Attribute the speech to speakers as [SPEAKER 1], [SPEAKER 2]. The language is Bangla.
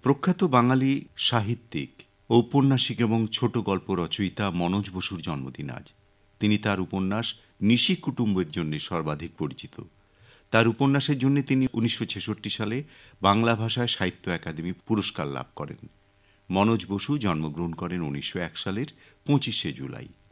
[SPEAKER 1] প্রখ্যাত বাঙালি সাহিত্যিক, ঔপন্যাসিক এবং ছোট গল্প রচয়িতা মনোজ বসুর জন্মদিন আজ। তিনি তার উপন্যাস নিশি কুটুম্বের জন্য সর্বাধিক পরিচিত। তার উপন্যাসের জন্য তিনি 1966 সালে বাংলা ভাষায় সাহিত্য একাডেমি পুরস্কার লাভ করেন। মনোজ বসু জন্মগ্রহণ করেন 1901 সালের 25শে জুলাই।